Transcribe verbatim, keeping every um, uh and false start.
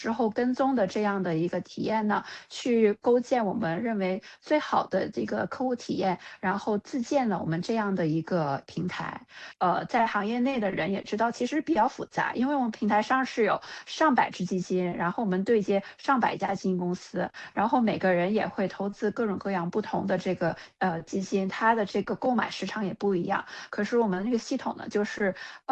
之后跟踪的这样的一个体验呢，去构建我们认为最好的这个客户体验，然后自建了我们这样的一个平台。呃，在行业内的人也知道，其实比较复杂，因为我们平台上是有上百只基金，然后我们对接上百家基金公司，然后每个人也会投资各种各样不同的这个呃基金，它的这个购买时长也不一样。可是我们那个系统呢，就是